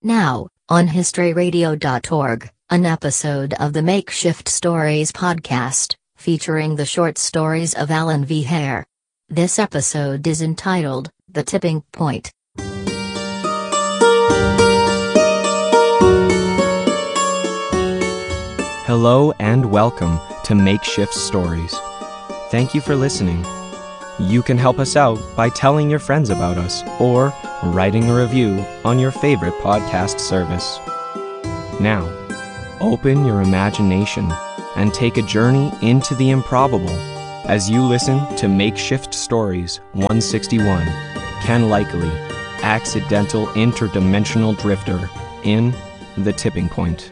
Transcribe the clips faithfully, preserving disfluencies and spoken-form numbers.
Now, on history radio dot org, an episode of the Makeshift Stories podcast, featuring the short stories of Alan V. Hare. This episode is entitled, The Tipping Point. Hello and welcome to Makeshift Stories. Thank you for listening. You can help us out by telling your friends about us or writing a review on your favorite podcast service. Now, open your imagination and take a journey into the improbable as you listen to Makeshift Stories one sixty-one, Ken Likely, Accidental Interdimensional Drifter in The Tipping Point.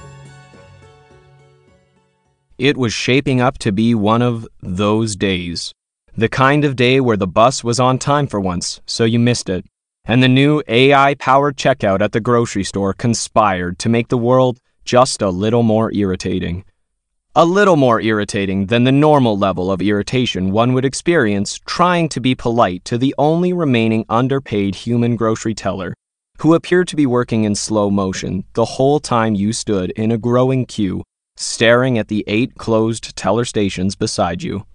It was shaping up to be one of those days. The kind of day where the bus was on time for once, so you missed it, and the new A I-powered checkout at the grocery store conspired to make the world just a little more irritating. A little more irritating than the normal level of irritation one would experience trying to be polite to the only remaining underpaid human grocery teller, who appeared to be working in slow motion the whole time you stood in a growing queue, staring at the eight closed teller stations beside you.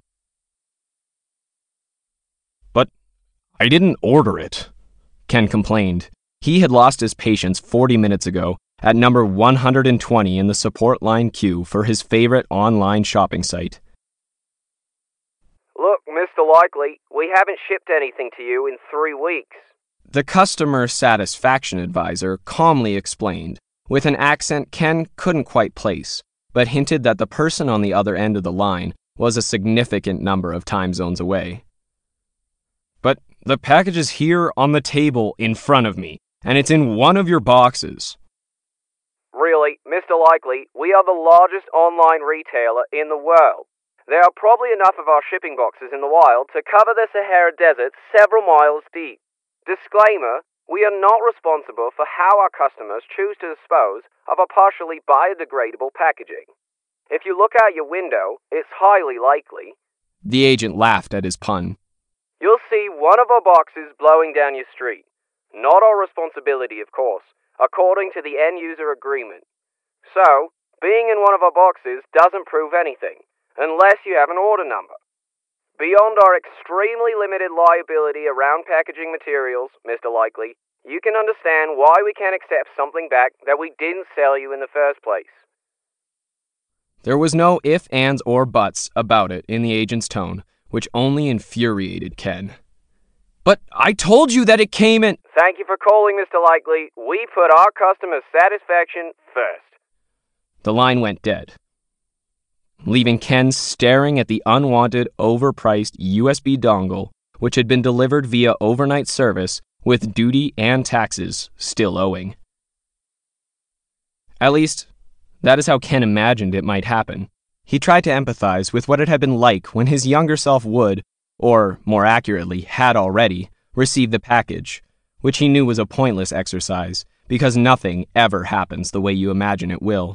I didn't order it, Ken complained. He had lost his patience forty minutes ago at number one hundred twenty in the support line queue for his favorite online shopping site. Look, Mister Likely, we haven't shipped anything to you in three weeks. The customer satisfaction advisor calmly explained, with an accent Ken couldn't quite place, but hinted that the person on the other end of the line was a significant number of time zones away. But the package is here on the table in front of me, and it's in one of your boxes. Really, Mister Likely, we are the largest online retailer in the world. There are probably enough of our shipping boxes in the wild to cover the Sahara Desert several miles deep. Disclaimer, we are not responsible for how our customers choose to dispose of our partially biodegradable packaging. If you look out your window, it's highly likely. The agent laughed at his pun. You'll see one of our boxes blowing down your street. Not our responsibility, of course, according to the end-user agreement. So, being in one of our boxes doesn't prove anything, unless you have an order number. Beyond our extremely limited liability around packaging materials, Mister Likely, you can understand why we can't accept something back that we didn't sell you in the first place. There was no ifs, ands, or buts about it in the agent's tone, which only infuriated Ken. But I told you that it came in... Thank you for calling, Mister Likely. We put our customers' satisfaction first. The line went dead, leaving Ken staring at the unwanted, overpriced U S B dongle, which had been delivered via overnight service with duty and taxes still owing. At least, that is how Ken imagined it might happen. He tried to empathize with what it had been like when his younger self would, or more accurately, had already, received the package, which he knew was a pointless exercise, because nothing ever happens the way you imagine it will.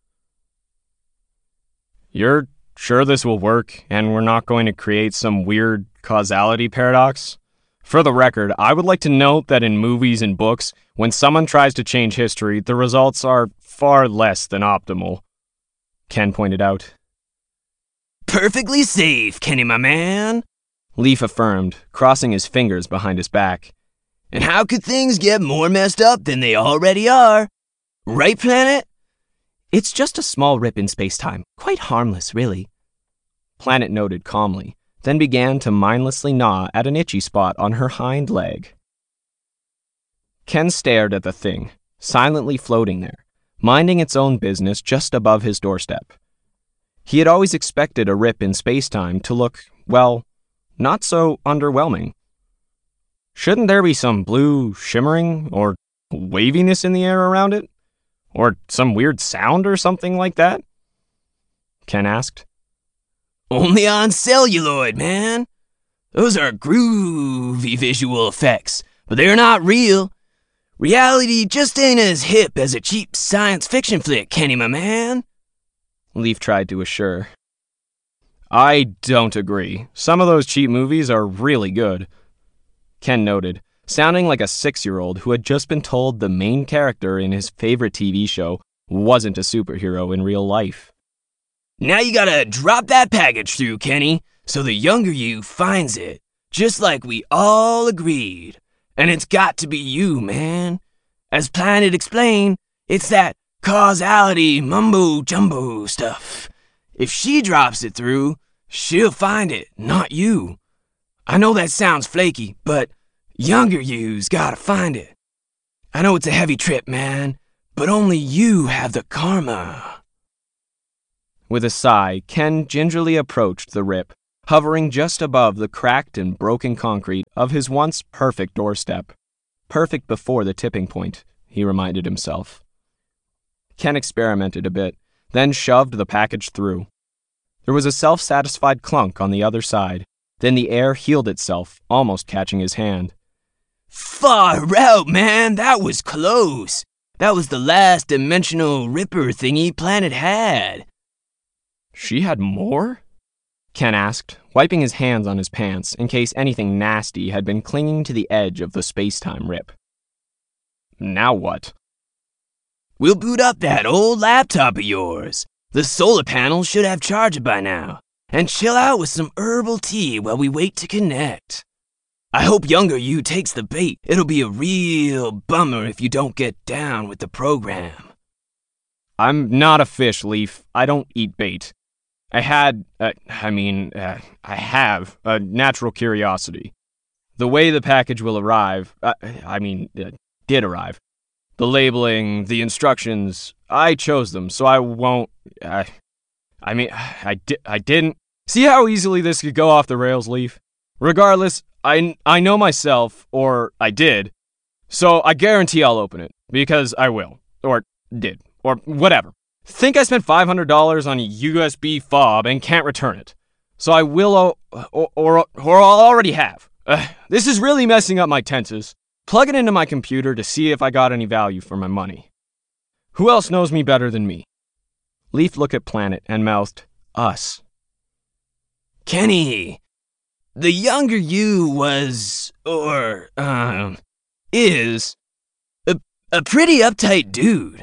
You're sure this will work, and we're not going to create some weird causality paradox? For the record, I would like to note that in movies and books, when someone tries to change history, the results are far less than optimal, Ken pointed out. Perfectly safe, Kenny, my man, Leaf affirmed, crossing his fingers behind his back. And how could things get more messed up than they already are? Right, Planet? It's just a small rip in space-time. Quite harmless, really. Planet noted calmly, then began to mindlessly gnaw at an itchy spot on her hind leg. Ken stared at the thing, silently floating there, minding its own business just above his doorstep. He had always expected a rip in space-time to look, well, not so underwhelming. Shouldn't there be some blue shimmering or waviness in the air around it? Or some weird sound or something like that? Ken asked. Only on celluloid, man. Those are groovy visual effects, but they're not real. Reality just ain't as hip as a cheap science fiction flick, Kenny, my man. Leaf tried to assure. I don't agree. Some of those cheap movies are really good, Ken noted, sounding like a six-year-old who had just been told the main character in his favorite T V show wasn't a superhero in real life. Now you gotta drop that package through, Kenny, so the younger you finds it, just like we all agreed. And it's got to be you, man. As Planet explained, it's that causality mumbo-jumbo stuff. If she drops it through, she'll find it, not you. I know that sounds flaky, but younger you's gotta find it. I know it's a heavy trip, man, but only you have the karma. With a sigh, Ken gingerly approached the rip, hovering just above the cracked and broken concrete of his once perfect doorstep. Perfect before the tipping point, he reminded himself. Ken experimented a bit, then shoved the package through. There was a self-satisfied clunk on the other side. Then the air healed itself, almost catching his hand. Far out, man! That was close! That was the last dimensional ripper thingy Planet had. She had more? Ken asked, wiping his hands on his pants in case anything nasty had been clinging to the edge of the space-time rip. Now what? We'll boot up that old laptop of yours. The solar panel should have charged by now. And chill out with some herbal tea while we wait to connect. I hope younger you takes the bait. It'll be a real bummer if you don't get down with the program. I'm not a fish, Leaf. I don't eat bait. I had, uh, I mean, uh, I have a natural curiosity. The way the package will arrive, uh, I mean, uh, did arrive. The labeling, the instructions, I chose them, so I won't, uh, I mean, I, di- I didn't. See how easily this could go off the rails, Leaf? Regardless, I, I know myself, or I did, so I guarantee I'll open it, because I will, or did, or whatever. Think I spent five hundred dollars on a U S B fob and can't return it. So I will, o- or, or, or I'll already have. Uh, this is really messing up my tenses. Plug it into my computer to see if I got any value for my money. Who else knows me better than me? Leaf looked at Planet and mouthed, us. Kenny, the younger you was, or, um, is, a, a pretty uptight dude.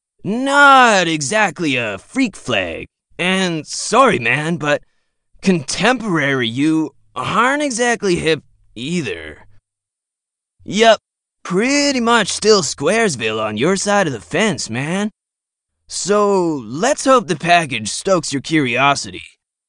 Not exactly a freak flag. And sorry, man, but contemporary you aren't exactly hip either. Yup, pretty much still Squaresville on your side of the fence, man. So let's hope the package stokes your curiosity.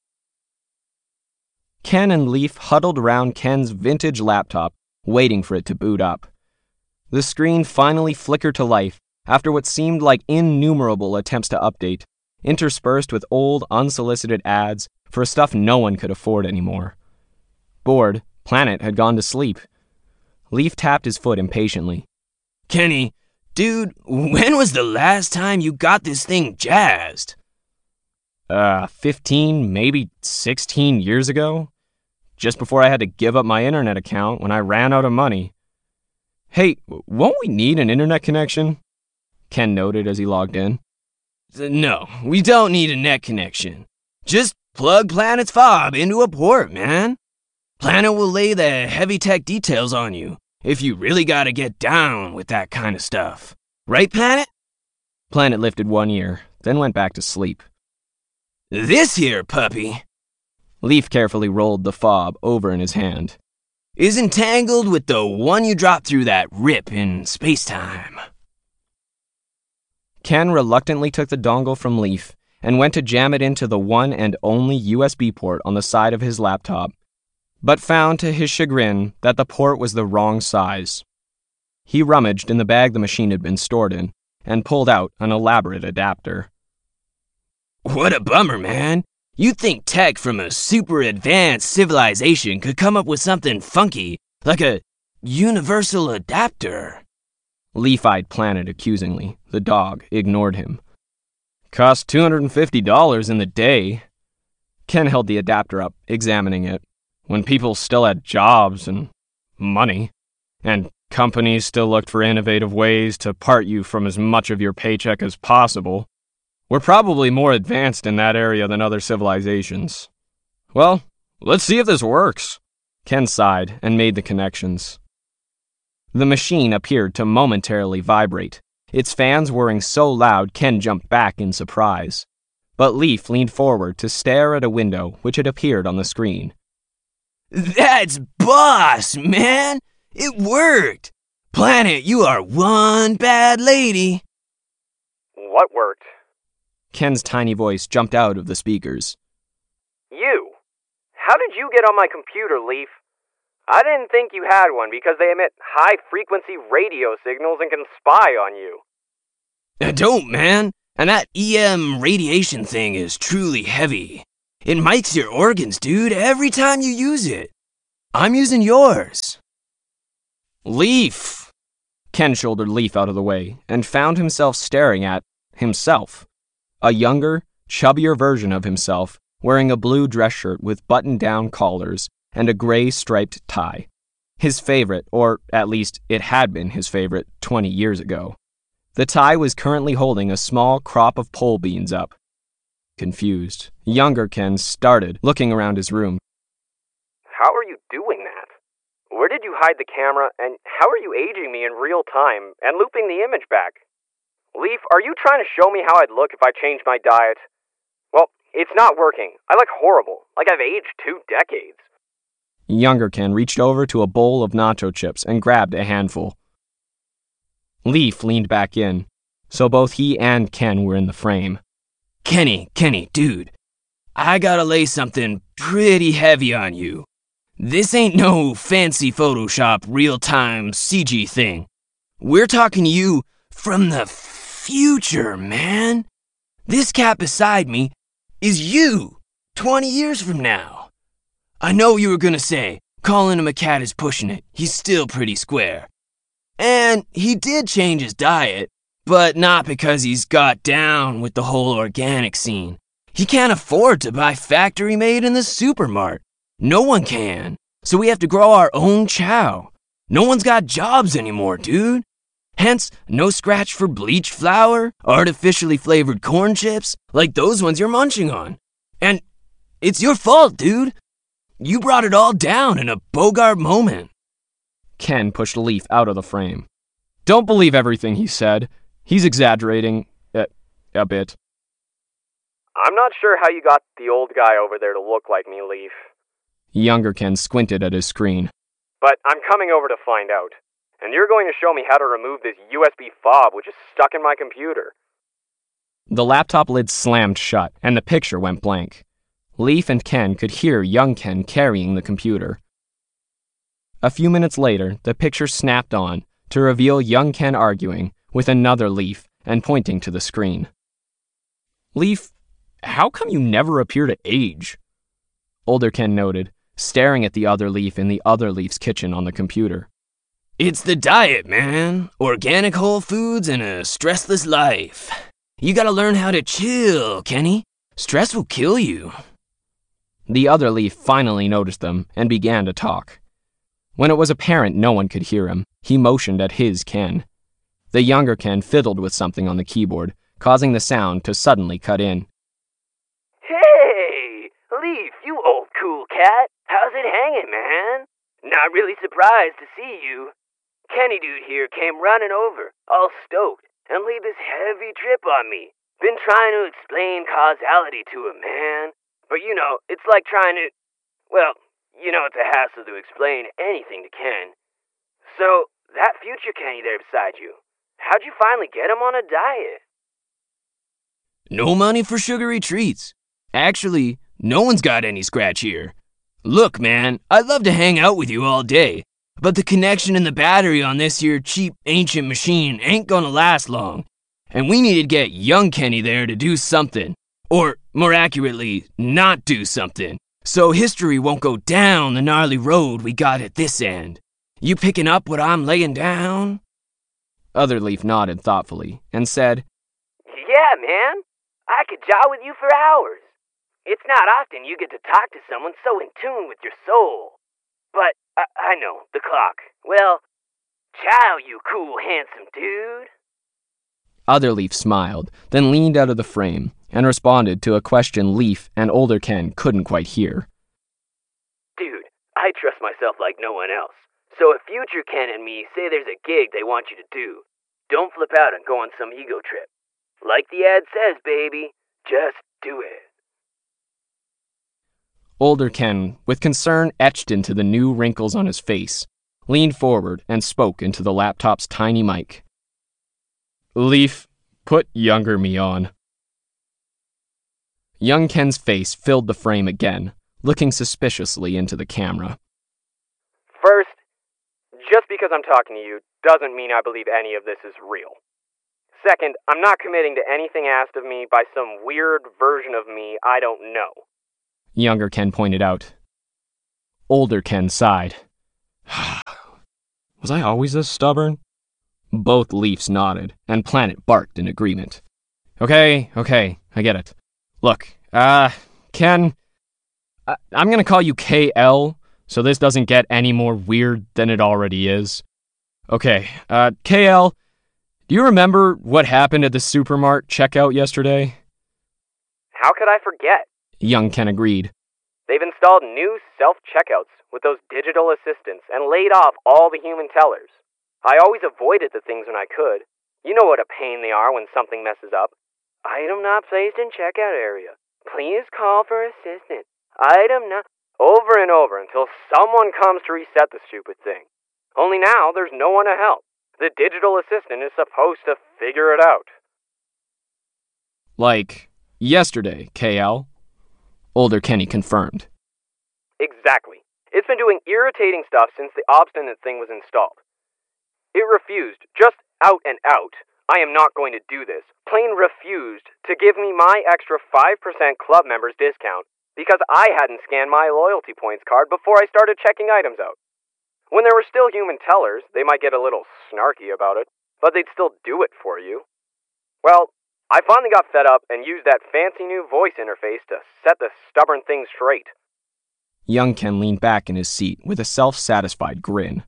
Ken and Leaf huddled around Ken's vintage laptop, waiting for it to boot up. The screen finally flickered to life after what seemed like innumerable attempts to update, interspersed with old, unsolicited ads for stuff no one could afford anymore. Bored, Planet had gone to sleep. Leaf tapped his foot impatiently. Kenny, dude, when was the last time you got this thing jazzed? Uh, fifteen, maybe sixteen years ago? Just before I had to give up my internet account when I ran out of money. Hey, won't we need an internet connection? Ken noted as he logged in. No, we don't need a net connection. Just plug Planet's fob into a port, man. Planet will lay the heavy tech details on you if you really gotta get down with that kind of stuff. Right, Planet? Planet lifted one ear, then went back to sleep. This here puppy, Leaf carefully rolled the fob over in his hand, is entangled with the one you dropped through that rip in space-time. Ken reluctantly took the dongle from Leaf and went to jam it into the one and only U S B port on the side of his laptop, but found to his chagrin that the port was the wrong size. He rummaged in the bag the machine had been stored in and pulled out an elaborate adapter. What a bummer, man. You'd think tech from a super advanced civilization could come up with something funky, like a universal adapter. Leaf-eyed Planet accusingly. The dog ignored him. Cost two hundred fifty dollars in the day. Ken held the adapter up, examining it. When people still had jobs and money, and companies still looked for innovative ways to part you from as much of your paycheck as possible, we're probably more advanced in that area than other civilizations. Well, let's see if this works. Ken sighed and made the connections. The machine appeared to momentarily vibrate. Its fans whirring so loud Ken jumped back in surprise. But Leaf leaned forward to stare at a window which had appeared on the screen. That's boss, man! It worked! Planet, you are one bad lady. What worked? Ken's tiny voice jumped out of the speakers. You? How did you get on my computer, Leaf? I didn't think you had one because they emit high-frequency radio signals and can spy on you. I don't, man. And that E M radiation thing is truly heavy. It mics your organs, dude, every time you use it. I'm using yours. Leaf! Ken shouldered Leaf out of the way and found himself staring at himself. A younger, chubbier version of himself, wearing a blue dress shirt with button-down collars and a gray striped tie. His favorite, or at least it had been his favorite, twenty years ago. The tie was currently holding a small crop of pole beans up. Confused, younger Ken started looking around his room. How are you doing that? Where did you hide the camera, and how are you aging me in real time and looping the image back? Leaf, are you trying to show me how I'd look if I changed my diet? Well, it's not working. I look horrible, like I've aged two decades. Younger Ken reached over to a bowl of nacho chips and grabbed a handful. Leaf leaned back in, so both he and Ken were in the frame. Kenny, Kenny, dude, I gotta lay something pretty heavy on you. This ain't no fancy Photoshop real-time C G thing. We're talking to you from the future, man. This cat beside me is you, twenty years from now. I know you were gonna say, calling him a cat is pushing it. He's still pretty square. And he did change his diet, but not because he's got down with the whole organic scene. He can't afford to buy factory-made in the supermart. No one can. So we have to grow our own chow. No one's got jobs anymore, dude. Hence, no scratch for bleached flour, artificially flavored corn chips, like those ones you're munching on. And it's your fault, dude. You brought it all down in a Bogart moment. Ken pushed Leaf out of the frame. Don't believe everything he said. He's exaggerating a, a bit. I'm not sure how you got the old guy over there to look like me, Leaf. Younger Ken squinted at his screen. But I'm coming over to find out. And you're going to show me how to remove this U S B fob which is stuck in my computer. The laptop lid slammed shut, and the picture went blank. Leaf and Ken could hear young Ken carrying the computer. A few minutes later, the picture snapped on to reveal young Ken arguing with another Leaf and pointing to the screen. Leaf, how come you never appear to age? Older Ken noted, staring at the other Leaf in the other Leaf's kitchen on the computer. It's the diet, man. Organic whole foods and a stressless life. You gotta learn how to chill, Kenny. Stress will kill you. The other Leaf finally noticed them and began to talk. When it was apparent no one could hear him, he motioned at his Ken. The younger Ken fiddled with something on the keyboard, causing the sound to suddenly cut in. Hey, Leaf, you old cool cat. How's it hanging, man? Not really surprised to see you. Kenny dude here came running over, all stoked, and laid this heavy trip on me. Been trying to explain causality to him, man. But you know, it's like trying to... Well, you know it's a hassle to explain anything to Ken. So, that future Kenny there beside you, how'd you finally get him on a diet? No money for sugary treats. Actually, no one's got any scratch here. Look, man, I'd love to hang out with you all day, but the connection and the battery on this here cheap ancient machine ain't gonna last long, and we need to get young Kenny there to do something, or more accurately, not do something, so history won't go down the gnarly road we got at this end. You picking up what I'm laying down? Other Leaf nodded thoughtfully and said, Yeah, man. I could jaw with you for hours. It's not often you get to talk to someone so in tune with your soul. But, I, I know, the clock. Well, ciao, you cool, handsome dude. Other Leaf smiled, then leaned out of the frame and responded to a question Leaf and older Ken couldn't quite hear. Dude, I trust myself like no one else. So if future Ken and me say there's a gig they want you to do, don't flip out and go on some ego trip. Like the ad says, baby, just do it. Older Ken, with concern etched into the new wrinkles on his face, leaned forward and spoke into the laptop's tiny mic. Leaf, put younger me on. Young Ken's face filled the frame again, looking suspiciously into the camera. First, just because I'm talking to you doesn't mean I believe any of this is real. Second, I'm not committing to anything asked of me by some weird version of me I don't know. Younger Ken pointed out. Older Ken sighed. Was I always this stubborn? Both Leafs nodded, and Planet barked in agreement. Okay, okay, I get it. Look, uh, Ken, I- I'm gonna call you K L, so this doesn't get any more weird than it already is. Okay, uh, K L, do you remember what happened at the Supermart checkout yesterday? How could I forget? Young Ken agreed. They've installed new self-checkouts with those digital assistants and laid off all the human tellers. I always avoided the things when I could. You know what a pain they are when something messes up. Item not placed in checkout area. Please call for assistant. Item not... Over and over until someone comes to reset the stupid thing. Only now there's no one to help. The digital assistant is supposed to figure it out. Like yesterday, K L? Older Kenny confirmed. Exactly. It's been doing irritating stuff since the obstinate thing was installed. It refused, just out and out, I am not going to do this, plain refused to give me my extra five percent club members discount because I hadn't scanned my loyalty points card before I started checking items out. When there were still human tellers, they might get a little snarky about it, but they'd still do it for you. Well, I finally got fed up and used that fancy new voice interface to set the stubborn thing straight. Young Ken leaned back in his seat with a self-satisfied grin.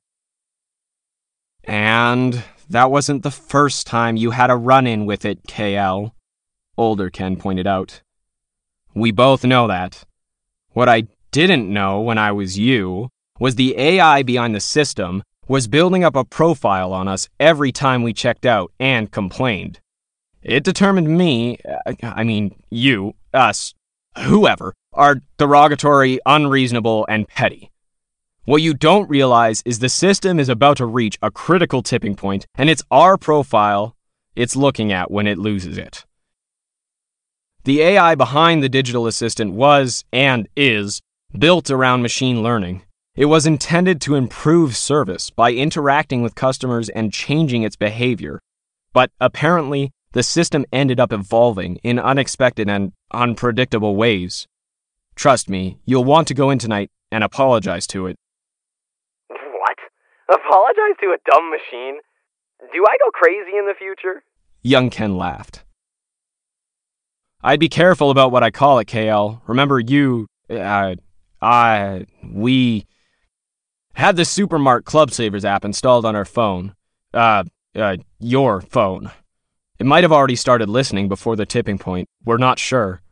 And that wasn't the first time you had a run-in with it, K L, Older Ken pointed out. We both know that. What I didn't know when I was you was the A I behind the system was building up a profile on us every time we checked out and complained. It determined me, I mean you, us, whoever, are derogatory, unreasonable, and petty. What you don't realize is the system is about to reach a critical tipping point, and it's our profile it's looking at when it loses it. The A I behind the digital assistant was, and is, built around machine learning. It was intended to improve service by interacting with customers and changing its behavior. But apparently, the system ended up evolving in unexpected and unpredictable ways. Trust me, you'll want to go in tonight and apologize to it. What? Apologize to a dumb machine? Do I go crazy in the future? Young Ken laughed. I'd be careful about what I call it, K L. Remember, you, uh, I, we had the Supermart Club Savers app installed on our phone. Uh, uh, your phone. It might have already started listening before the tipping point. We're not sure.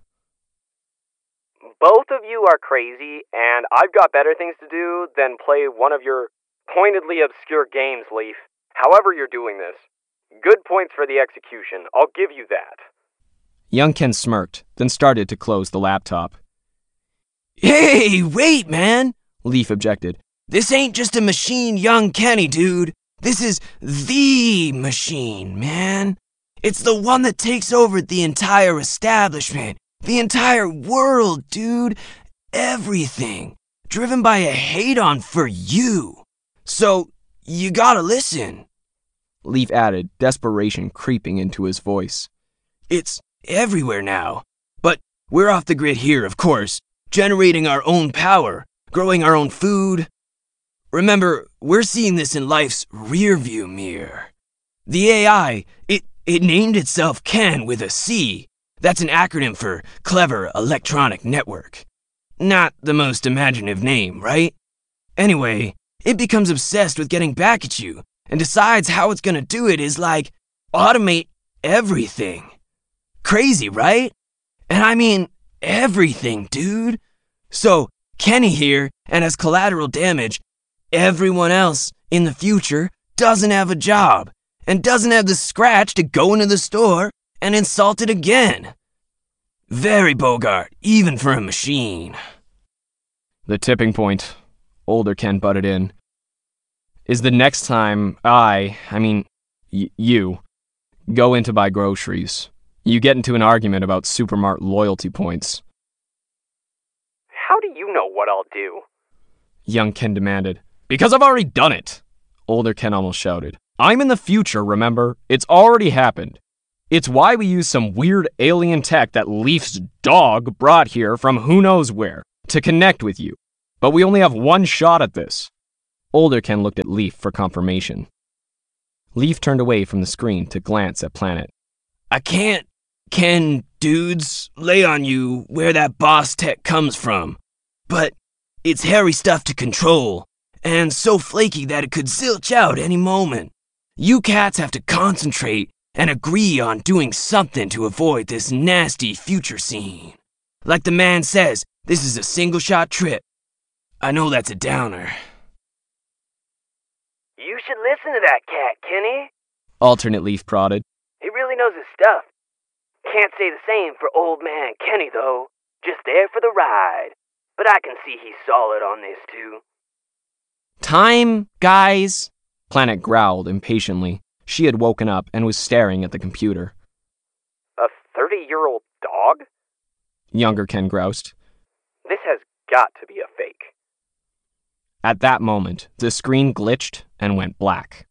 Both of you are crazy, and I've got better things to do than play one of your pointedly obscure games, Leaf. However you're doing this. Good points for the execution, I'll give you that. Young Ken smirked, then started to close the laptop. Hey, wait, man, Leaf objected. This ain't just a machine, young Kenny, dude. This is the machine, man. It's the one that takes over the entire establishment, the entire world, dude. Everything. Driven by a hate-on for you. So, you gotta listen. Leaf added, desperation creeping into his voice. It's everywhere now. But we're off the grid here, of course, generating our own power, growing our own food. Remember, we're seeing this in life's rearview mirror. The A I, it, it named itself Ken with a C. That's an acronym for Clever Electronic Network. Not the most imaginative name, right? Anyway, it becomes obsessed with getting back at you and decides how it's gonna do it is like automate everything. Crazy, right? And I mean everything, dude. So, Kenny here, and as collateral damage, everyone else in the future doesn't have a job and doesn't have the scratch to go into the store and insult it again. Very Bogart, even for a machine. The tipping point, older Ken butted in, is the next time I, I mean, y- you, go in to buy groceries. You get into an argument about Supermart loyalty points. How do you know what I'll do? Young Ken demanded. Because I've already done it, older Ken almost shouted. I'm in the future, remember? It's already happened. It's why we use some weird alien tech that Leaf's dog brought here from who knows where, to connect with you. But we only have one shot at this. Older Ken looked at Leaf for confirmation. Leaf turned away from the screen to glance at Planet. I can't, Ken dudes, lay on you where that boss tech comes from. But it's hairy stuff to control, and so flaky that it could zilch out any moment. You cats have to concentrate and agree on doing something to avoid this nasty future scene. Like the man says, this is a single-shot trip. I know that's a downer. You should listen to that cat, Kenny. Alternate Leaf prodded. He really knows his stuff. Can't say the same for old man Kenny, though. Just there for the ride. But I can see he's solid on this, too. Time, guys, Planet growled impatiently. She had woken up and was staring at the computer. A thirty-year-old dog? Younger Ken groused. This has got to be a fake. At that moment, the screen glitched and went black.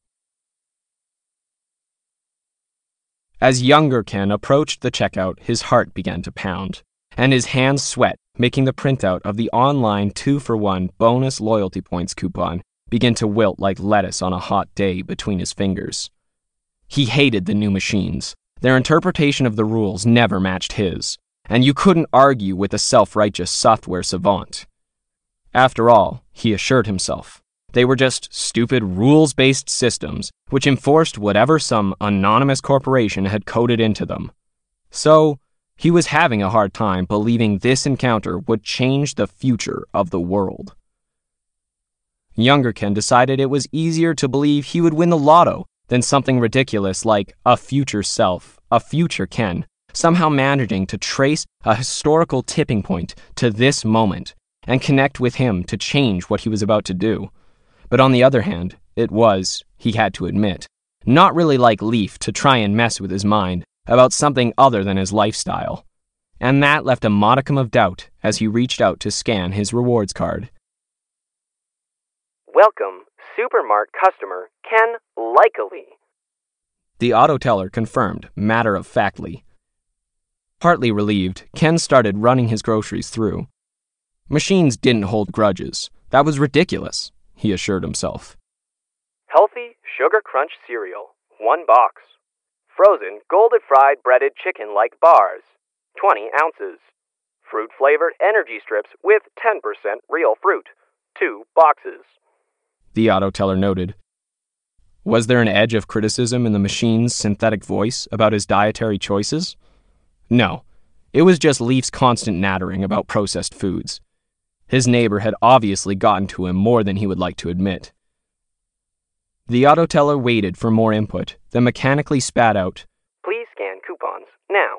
As younger Ken approached the checkout, his heart began to pound, and his hands sweat, making the printout of the online two-for-one bonus loyalty points coupon begin to wilt like lettuce on a hot day between his fingers. He hated the new machines. Their interpretation of the rules never matched his, and you couldn't argue with a self-righteous software savant. After all, he assured himself, they were just stupid rules-based systems which enforced whatever some anonymous corporation had coded into them. So, he was having a hard time believing this encounter would change the future of the world. Younger Ken decided it was easier to believe he would win the lotto than something ridiculous like a future self, a future Ken, somehow managing to trace a historical tipping point to this moment and connect with him to change what he was about to do. But on the other hand, it was, he had to admit, not really like Leaf to try and mess with his mind about something other than his lifestyle. And that left a modicum of doubt as he reached out to scan his rewards card. Welcome, Supermart customer Ken Likely. The auto teller confirmed, matter-of-factly. Partly relieved, Ken started running his groceries through. Machines didn't hold grudges. That was ridiculous, he assured himself. Healthy Sugar Crunch cereal, one box. Frozen golden fried breaded chicken-like bars, twenty ounces. Fruit-flavored energy strips with ten percent real fruit, two boxes. The auto teller noted. Was there an edge of criticism in the machine's synthetic voice about his dietary choices? No, it was just Leaf's constant nattering about processed foods. His neighbor had obviously gotten to him more than he would like to admit. The auto teller waited for more input, then mechanically spat out, Please scan coupons, now.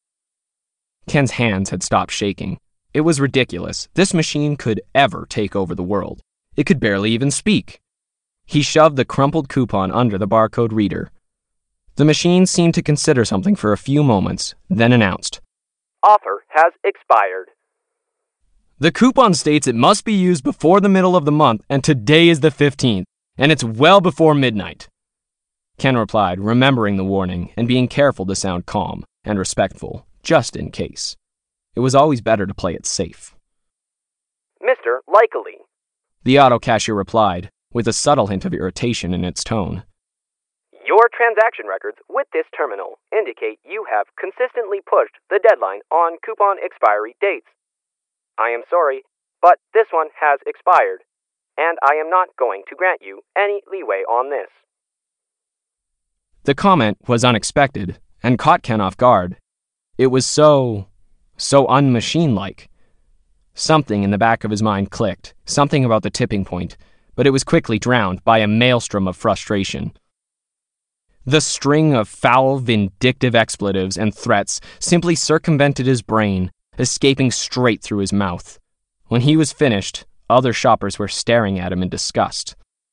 Ken's hands had stopped shaking. It was ridiculous. This machine could ever take over the world. It could barely even speak. He shoved the crumpled coupon under the barcode reader. The machine seemed to consider something for a few moments, then announced, Offer has expired. The coupon states it must be used before the middle of the month, and today is the fifteenth, and it's well before midnight. Ken replied, remembering the warning and being careful to sound calm and respectful, just in case. It was always better to play it safe. Mister Likely. The auto cashier replied, with a subtle hint of irritation in its tone. Your transaction records with this terminal indicate you have consistently pushed the deadline on coupon expiry dates. I am sorry, but this one has expired, and I am not going to grant you any leeway on this. The comment was unexpected and caught Ken off guard. It was so, so un-machine-like. Something in the back of his mind clicked, something about the tipping point, but it was quickly drowned by a maelstrom of frustration. The string of foul, vindictive expletives and threats simply circumvented his brain, escaping straight through his mouth. When he was finished, other shoppers were staring at him in disgust.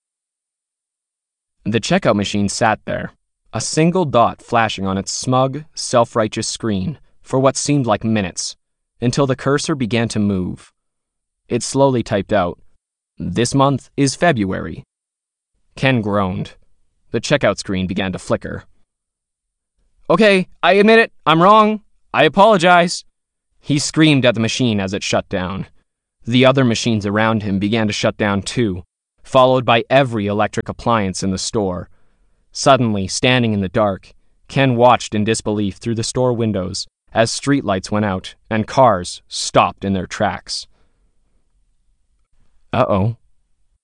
The checkout machine sat there, a single dot flashing on its smug, self-righteous screen for what seemed like minutes, until the cursor began to move. It slowly typed out, "This month is February." Ken groaned. The checkout screen began to flicker. "Okay, I admit it. I'm wrong. I apologize." He screamed at the machine as it shut down. The other machines around him began to shut down too, followed by every electric appliance in the store. Suddenly, standing in the dark, Ken watched in disbelief through the store windows as streetlights went out and cars stopped in their tracks. Uh-oh.